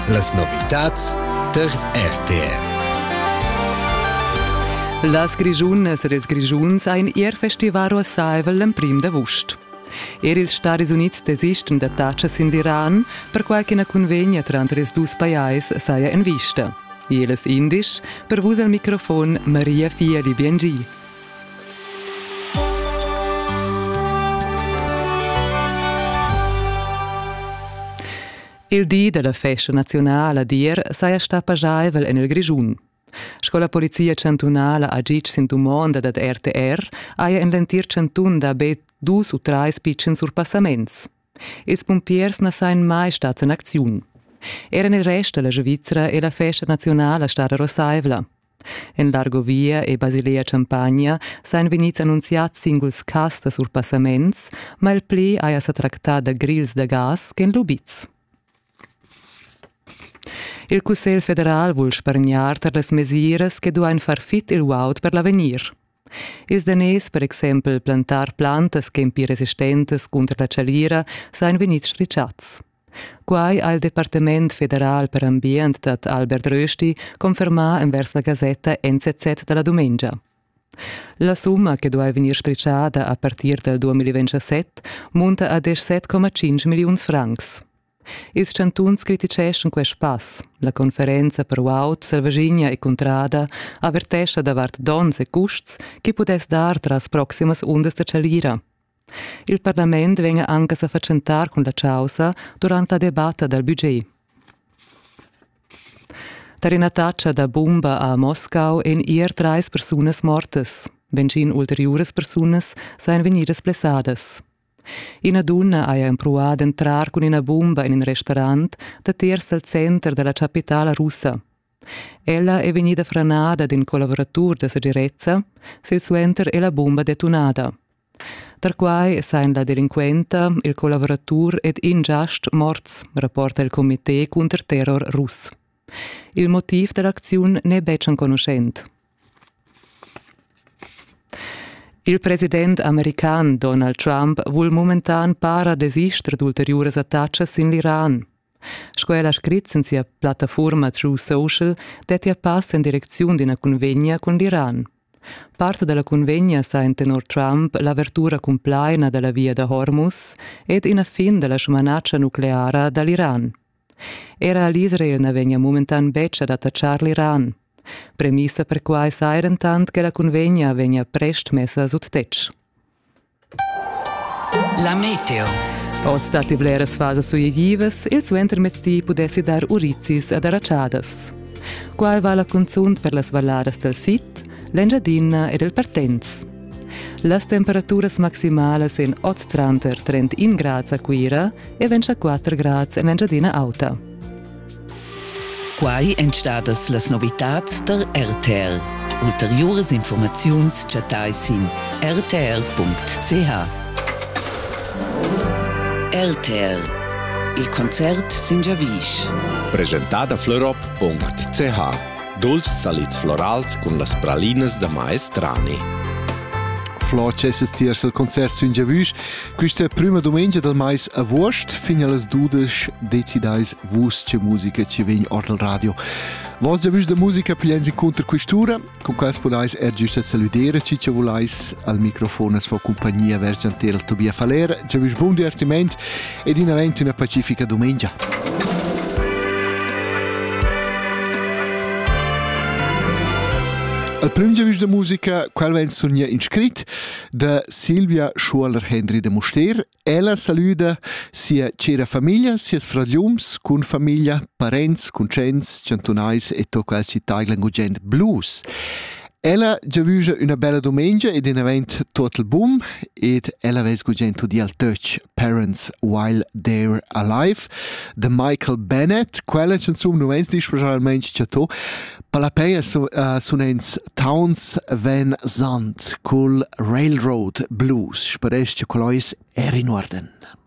Las novitats der RTR. Las Grigiunas ed els Grigiuns ein ier festivaro a Saivel l'emprim d'avust. Els Stati Units desisten da tačas in l'Iran per qualche convegna tra els dus paiais saia in vista. Ieles indisch, per vus al microfon Maria Fiali Biengi. Il dì della festa nazionale d'Ier saia sta Pajaivel en el Grigiun. Scola Polizia Cantunala a Gic Sintumonda dat RTR aia en l'entir Cantun da bet 2 o 3 pitchen surpassaments. Ils pompiers na sain mai stats in acziun. Eran il resta la Svizzera e la festa nazionale stara Rosaivla. En Largovia e Basilea Campagna sain venits annunziats singuls casta surpassaments, ma il pli aia sa tractar da grills de gas che in Lubitz. Il Cussel federal vuol spargnar ter las mesures che duain far fit il wout per l'avenir. Ils danès, per exempel, plantar plantas che impi resistentes contra la cialira sain venits stricciats. Quai al Departement Federal per Ambient dat Albert Rösti conferma envers la Gazzetta NZZ della domenica. La summa che doveva venir stricciata a partir del 2027 monta a 17,5 milioni francs. Ils cantuns criticeschen quest pass. La conferenza per Wout, Selvaginha e Contrada avertescha davart dons e custs che podes dar tras proximas ondas de cialira. Il Parlament venga anche a facentar con la causa durante la debatta del budget. Tarina taccia da bomba a Moscau en ier 3 personas mortes, bencin ulteriores personas sain venidas blessadas. Una donna ha impruato entrar con una bomba in un restaurant da terza al centro della capitale russa. Ella è venuta franada d'un collaboratore della sicurezza, se il suo enter è la bomba detonata. Per quai sain la delinquenta, il collaboratore ed ingiast morts, rapporta il Comité contro terror russ. Il motiv dell'azione ne è ben conoscente. Il president american Donald Trump vuol momentan para desistere d'ulteriores attacches in l'Iran. Scoela scritto in sia piattaforma True Social detia passa in direzione di una convegna con l'Iran. Parte della convegna sa in tenor Trump l'apertura completa della via da Hormuz ed in fin della smanaccia nucleare dall'Iran. Era l'Israel ne vegna momentan beccia ad attacciare l'Iran. Premissa per quai sairen tant che la convegna vegna prest messa sut tetsch. La meteo. Od stati bleras fasas suiedives, il suo intermezzi pudessi dar urizis ad araciadas. Quai va la consunt per las valladas del sit, l'engiadina ed il partenz. Las temperaturas maximales in 8-30 grads a Quira e 24 grads in l'engiadina auta. Quai entstadas las novitats der RTR. Ulteriores informaziuns chatais in rtr.ch. RTR. Il concert Sinjavish. Presentata florop.ch. Dolci salits florals con las pralinas de maestrani. Flocesses tiers il concert in Giavush. Questa prima domenica del mais a Wurst, fino alle 12 decidais vus che musica ci vegn or del radio. Vos Giavush de musica pigliens in contra quest'ora, con quais podais giusto saludere, ci volais al microfono sua compagnia vergentera Tobia Faler. Giavush buon divertiment ed in aventi una pacifica domenica. Al primo giavisch de musica, quel ven sogna inscrit da Silvia Schualer-Henry de Muster. Ella saluda sia c'era famiglia, sia fragliums, con famiglia, parents, concens, cantonais e tocca al città gugent blues. Ella giavisce una bella domenica ed in event total boom ed ella ves gugento di al touch Parents While They're Alive de Michael Bennett. Quella canzone non è specialmente ciato, palapea sunens Towns Van Zandt col Railroad Blues. Sperest che colois in ordine.